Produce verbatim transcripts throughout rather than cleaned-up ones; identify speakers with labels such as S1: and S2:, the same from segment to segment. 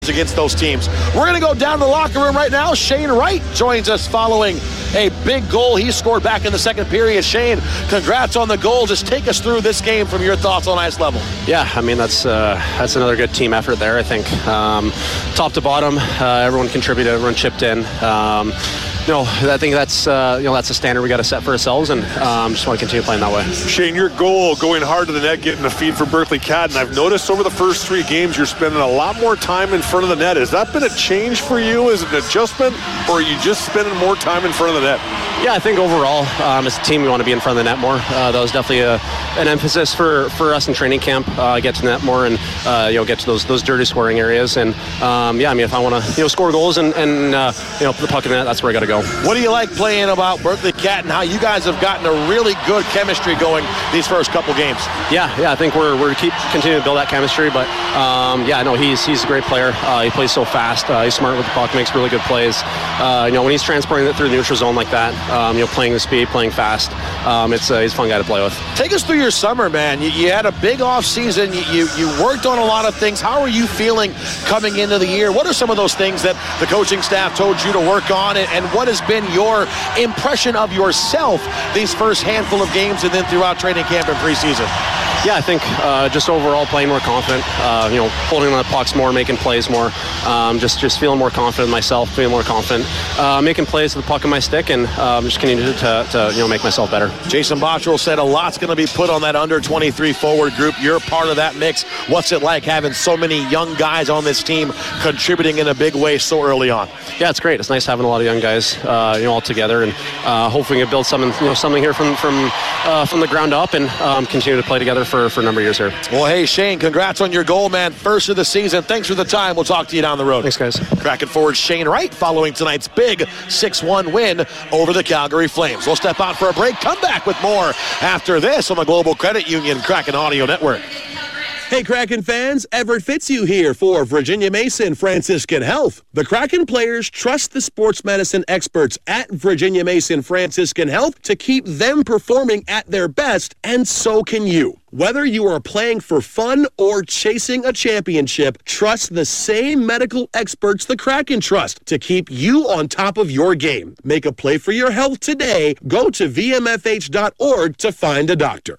S1: against those teams. We're going to go down to the locker room right now. Shane Wright joins us following a big goal he scored back in the second period. Shane, congrats on the goal. Just take us through this game from your thoughts on ice level.
S2: Yeah, I mean, that's uh, that's another good team effort there, I think. Um, top to bottom, uh, everyone contributed, everyone chipped in. Um, you know, I think that's uh, you know that's a standard we got to set for ourselves, and um, just want to continue playing that way.
S3: Shane, your goal going hard to the net, getting a feed for Berkeley Cadden. I've noticed over the first three games you're spending a lot more time in front of the net. Has that been a change for you? Is it an adjustment, or are you just spending more time in front of the net?
S2: Yeah, I think overall, um, as a team, we want to be in front of the net more. Uh, that was definitely a, an emphasis for, for us in training camp. Uh, get to the net more and uh, you know get to those those dirty scoring areas. And um, yeah, I mean, if I want to you know score goals and, and uh, you know put the puck in the net, that's where I got to go.
S1: What do you like playing about Berkeley Cadden? How you guys have gotten a really good chemistry going these first couple games?
S2: Yeah, yeah, I think we're we're keep continuing to build that chemistry. But um, yeah, no, he's he's a great player. Uh, he plays so fast. Uh, he's smart with the puck, makes really good plays. Uh, you know, when he's transporting it through the neutral zone like that, um, you know, playing the speed, playing fast, um, it's uh, he's a fun guy to play with.
S1: Take us through your summer, man. You, you had a big off season. You, you you worked on a lot of things. How are you feeling coming into the year? What are some of those things that the coaching staff told you to work on, and, and what has been your impression of yourself these first handful of games and then throughout training camp and preseason?
S2: Yeah, I think uh, just overall playing more confident, uh, you know, holding on the pucks more, making plays more, um, just just feeling more confident in myself, feeling more confident, uh, making plays with the puck in my stick, and um, just continuing to, to, you know, make myself better.
S1: Jason Bottrell said a lot's going to be put on that under twenty-three forward group. You're part of that mix. What's it like having so many young guys on this team contributing in a big way so early on?
S2: Yeah, it's great. It's nice having a lot of young guys, uh, you know, all together, and uh, hopefully we can build something, you know, something here from from uh, from the ground up, and um, continue to play together for, for a number of years here.
S1: Well, hey, Shane, congrats on your goal, man. First of the season. Thanks for the time. We'll talk to you down the road.
S2: Thanks, guys.
S1: Kraken forward Shane Wright following tonight's big six one win over the Calgary Flames. We'll step out for a break. Come back with more after this on the Global Credit Union Kraken Audio Network.
S4: Hey, Kraken fans, Everett Fitzhugh here for Virginia Mason Franciscan Health. The Kraken players trust the sports medicine experts at Virginia Mason Franciscan Health to keep them performing at their best, and so can you. Whether you are playing for fun or chasing a championship, trust the same medical experts the Kraken trust to keep you on top of your game. Make a play for your health today. Go to v m f h dot org to find a doctor.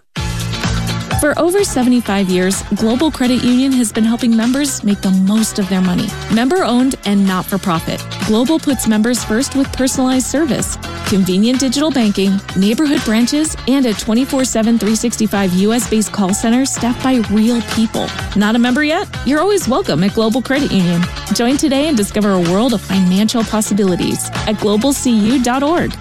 S5: For over seventy-five years, Global Credit Union has been helping members make the most of their money. Member-owned and not-for-profit, Global puts members first with personalized service, convenient digital banking, neighborhood branches, and a twenty-four seven, three sixty-five U S-based call center staffed by real people. Not a member yet? You're always welcome at Global Credit Union. Join today and discover a world of financial possibilities at global c u dot org.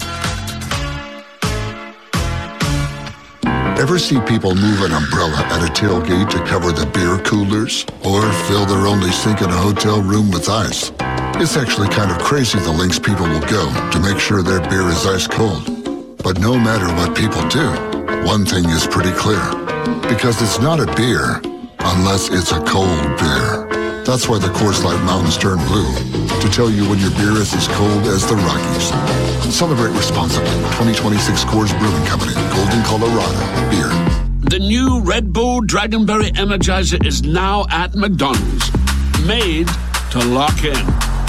S6: Ever see people move an umbrella at a tailgate to cover the beer coolers? Or fill their only sink in a hotel room with ice? It's actually kind of crazy the lengths people will go to make sure their beer is ice cold. But no matter what people do, one thing is pretty clear. Because it's not a beer unless it's a cold beer. That's why the Coors Light Mountains turn blue, to tell you when your beer is as cold as the Rockies. Celebrate responsibly. twenty twenty-six Coors Brewing Company, Golden, Colorado. Beer.
S7: The new Red Bull Dragonberry Energizer is now at McDonald's. Made to lock in.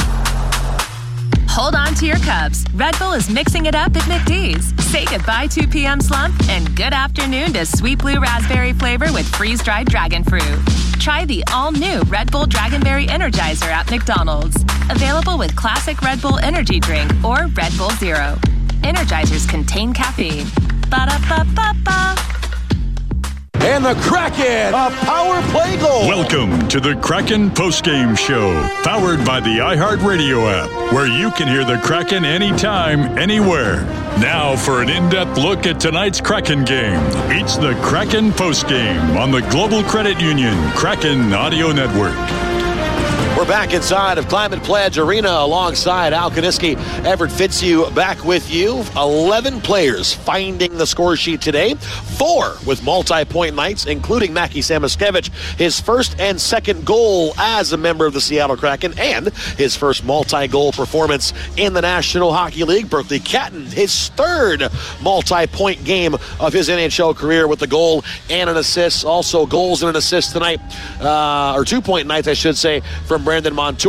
S8: Hold on to your Cubs. Red Bull is mixing it up at McD's. Say goodbye to P M slump and good afternoon to sweet blue raspberry flavor with freeze-dried dragon fruit. Try the all-new Red Bull Dragonberry Energizer at McDonald's. Available with classic Red Bull energy drink or Red Bull Zero. Energizers contain caffeine. Ba-da-ba-ba-ba.
S1: And the Kraken, a power play goal.
S9: Welcome to the Kraken postgame show, powered by the iHeartRadio app, where you can hear the Kraken anytime, anywhere. Now for an in-depth look at tonight's Kraken game. It's the Kraken postgame on the Global Credit Union Kraken Audio Network.
S1: We're back inside of Climate Pledge Arena alongside Al Kaniski. Everett Fitzhugh back with you. eleven players finding the score sheet today. Four with multi-point nights, including Mackie Samoskevich, his first and second goal as a member of the Seattle Kraken, and his first multi-goal performance in the National Hockey League. Berkeley Cadden, his third multi-point game of his N H L career with a goal and an assist. Also goals and an assist tonight, uh, or two-point nights, I should say, from Brandon Montour.